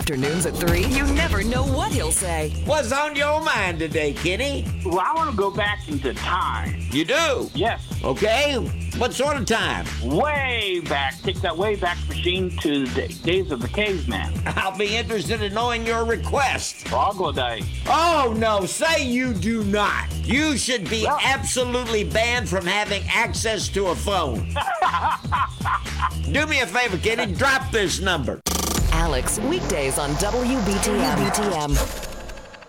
Afternoons at 3, you never know what he'll say. What's on your mind today, Kenny? Well, I want to go back into time. You do? Yes. Okay. What sort of time? Way back. Take that way back machine to the days of the caveman. I'll be interested in knowing your request. Troglodyte. Oh, no. Say you do not. You should be absolutely banned from having access to a phone. Do me a favor, Kenny. Drop this number. Alex, weekdays on WBTM.